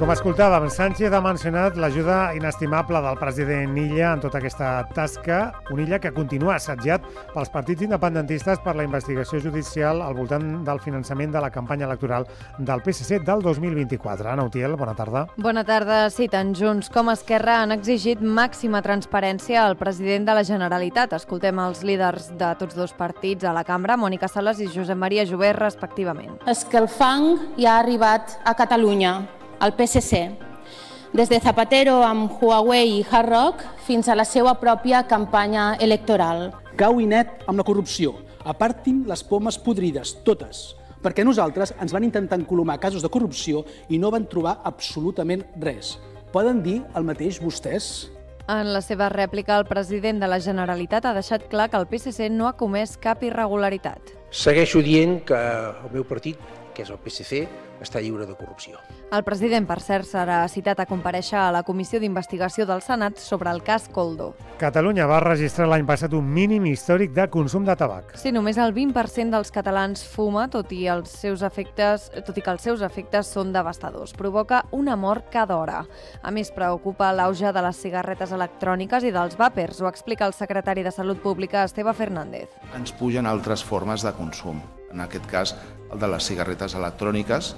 Com escoltàvem, Sánchez ha mencionat l'ajuda inestimable del president Illa en tota aquesta tasca, un Illa que continua assetjat pels partits independentistes per la investigació judicial al voltant del finançament de la campanya electoral del PSC del 2024. Anna Utiel, bona tarda. Bona tarda. Sí, tant Junts com Esquerra han exigit màxima transparència al president de la Generalitat. Escoltem els líders de tots dos partits a la cambra, Mònica Sales i Josep Maria Jové, respectivament. És que el fang ja ha arribat a Catalunya, al PSC, des de Zapatero amb Huawei i Hard Rock fins a la seva pròpia campanya electoral. Cau i net amb la corrupció. Apartin les pomes podrides, totes, perquè nosaltres ens van intentar encolomar casos de corrupció i no van trobar absolutament res. Poden dir el mateix vostès? En la seva rèplica, el president de la Generalitat ha deixat clar que el PSC no ha comès cap irregularitat. Segueixo dient que el meu partit, que és el PSC, està lliure de corrupció. El president, per cert, serà citat a comparèixer a la Comissió d'Investigació del Senat sobre el cas Koldo. Catalunya va registrar l'any passat un mínim històric de consum de tabac. Sí, només el 20% dels catalans fuma, tot i que els seus efectes són devastadors. Provoca una mort cada hora. A més, preocupa l'auge de les cigarretes electròniques i dels vàpers, ho explica el secretari de Salut Pública, Esteve Fernández. Ens pugen altres formes de consum, en aquest cas el de les cigarretes electròniques,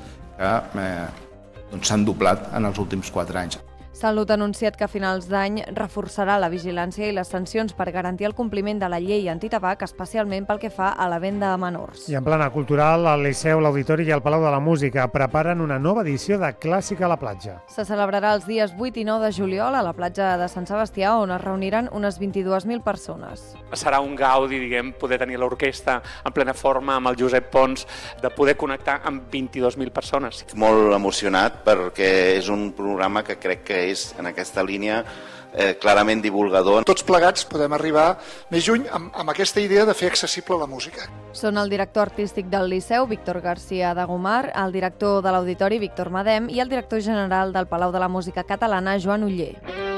que s'han doblat en els últims 4 anys. Salut ha anunciat que a finals d'any reforçarà la vigilància i les sancions per garantir el compliment de la llei antitabac, especialment pel que fa a la venda a menors. I en plana cultural, el Liceu, l'Auditori i el Palau de la Música preparen una nova edició de Clàssica a la platja. Se celebrarà els dies 8 i 9 de juliol a la platja de Sant Sebastià, on es reuniran unes 22.000 persones. Serà un gaudi, poder tenir l'orquestra en plena forma amb el Josep Pons, de poder connectar amb 22.000 persones. Molt emocionat perquè és un programa que crec que és en aquesta línia clarament divulgador. Tots plegats podem arribar més lluny amb aquesta idea de fer accessible la música. Són el director artístic del Liceu, Víctor García de Gomar, el director de l'Auditori, Víctor Madem, i el director general del Palau de la Música Catalana, Joan Oller.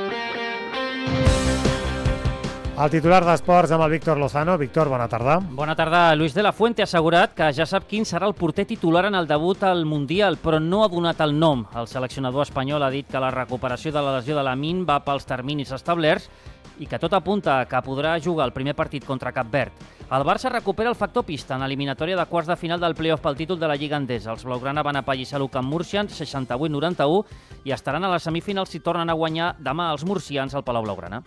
El titular d'Esports amb el Víctor Lozano. Víctor, bona tarda. Bona tarda. Luis de la Fuente ha assegurat que ja sap quin serà el porter titular en el debut al Mundial, però no ha donat el nom. El seleccionador espanyol ha dit que la recuperació de la lesió de Lamine va pels terminis establerts i que tot apunta que podrà jugar el primer partit contra Cap Verd. El Barça recupera el factor pista en l'eliminatòria de quarts de final del play-off pel títol de la Lliga Endesa. Els blaugrana van apallissar l'Ucamp Murcians 68-91 i estaran a les semifinals si tornen a guanyar demà els murcians al Palau Blaugrana.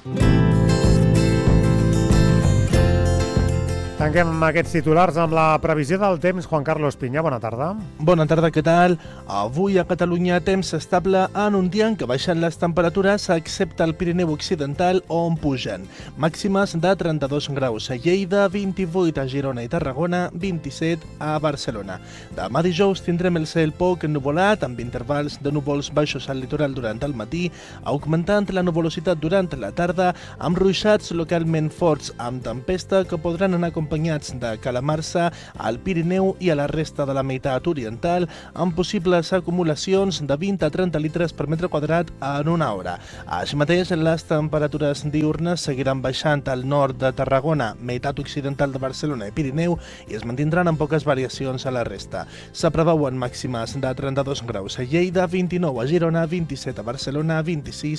Tanquem aquests titulars amb la previsió del temps. Juan Carlos Piña, bona tarda. Bona tarda, què tal? Avui a Catalunya temps estable en un dia en què baixen les temperatures excepte al Pirineu Occidental on pugen. Màximes de 32 graus a Lleida, 28 a Girona i Tarragona, 27 a Barcelona. Demà dijous tindrem el cel poc ennuvolat amb intervals de núvols baixos al litoral durant el matí, augmentant la nuvolositat durant la tarda amb ruixats localment forts amb tempesta que podran anar acompanyats de calamarsa al Pirineu i a la resta de la meitat oriental, amb possibles acumulacions de 20 a 30 litres per metre quadrat en una hora. Així mateix, les temperatures diurnes seguiran baixant al nord de Tarragona, meitat occidental de Barcelona i Pirineu, i es mantindran amb poques variacions a la resta. S'apreveuen màximes de 32 graus a Lleida, 29 a Girona, 27 a Barcelona, 26